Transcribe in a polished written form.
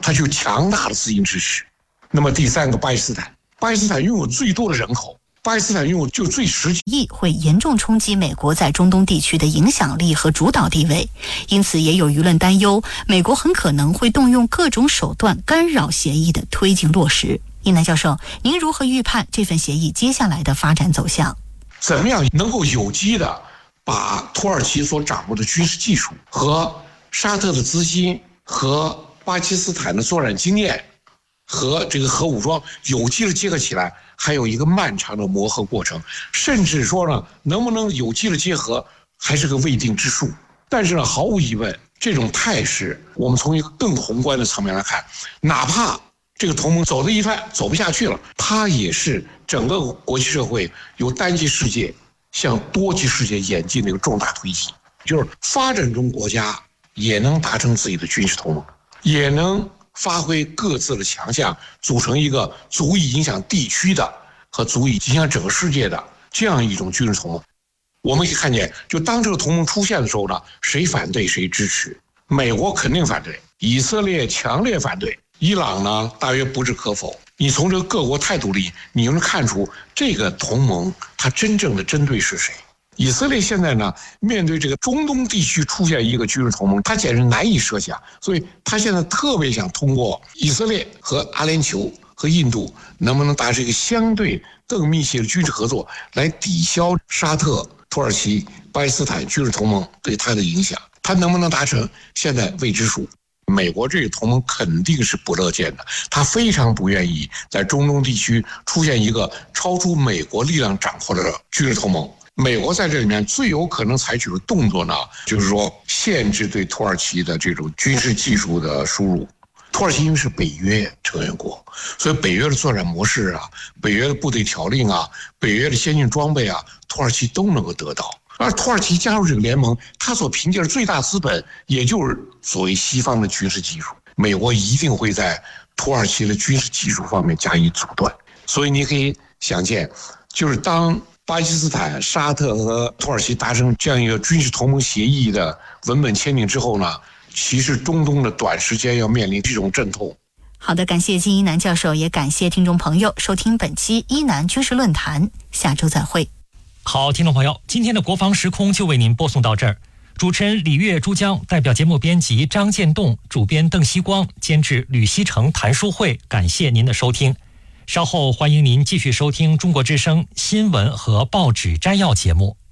它就强大的自行秩序。那么第三个，巴基斯坦拥有最多的人口，巴基斯坦拥有就最实际， 会严重冲击美国在中东地区的影响力和主导地位，因此也有舆论担忧，美国很可能会动用各种手段干扰协议的推进落实。一南教授，您如何预判这份协议接下来的发展走向？ 怎么样能够有机的把土耳其所掌握的军事技术和沙特的资金和巴基斯坦的作战经验和这个核武装有机的结合起来，还有一个漫长的磨合过程，甚至说呢，能不能有机的结合还是个未定之数。但是呢，毫无疑问，这种态势我们从一个更宏观的层面来看，哪怕这个同盟走得一半走不下去了，它也是整个国际社会由单极世界向多极世界演进的一个重大推进，就是发展中国家也能达成自己的军事同盟，也能发挥各自的强项，组成一个足以影响地区的和足以影响整个世界的这样一种军事同盟。我们可以看见，就当这个同盟出现的时候呢，谁反对谁支持。美国肯定反对，以色列强烈反对，伊朗呢大约不置可否。你从这个各国态度里，你就能看出这个同盟它真正的针对是谁。以色列现在呢，面对这个中东地区出现一个军事同盟，他简直难以设想，所以他现在特别想通过以色列和阿联酋和印度能不能达成一个相对更密切的军事合作，来抵消沙特、土耳其、巴基斯坦军事同盟对他的影响。他能不能达成，现在未知数。美国这个同盟肯定是不乐见的，他非常不愿意在中东地区出现一个超出美国力量掌握的军事同盟。美国在这里面最有可能采取的动作呢，就是说限制对土耳其的这种军事技术的输入。土耳其因为是北约成员国，所以北约的作战模式啊，北约的部队条令啊，北约的先进装备啊，土耳其都能够得到。而土耳其加入这个联盟，它所凭借的最大资本，也就是所谓西方的军事技术。美国一定会在土耳其的军事技术方面加以阻断。所以你可以想见，就是当巴基斯坦、沙特和土耳其达成这样一个军事同盟协议的文本签订之后呢，其实中东的短时间要面临这种阵痛。 好的，感谢金一南教授，也感谢听众朋友收听本期一南军事论坛，下周再会。 好，听众朋友，今天的国防时空就为您播送到这儿。主持人李月、珠江，代表节目编辑张建栋，主编邓希光，监制吕希成、谭书慧，感谢您的收听。稍后欢迎您继续收听中国之声新闻和报纸摘要节目。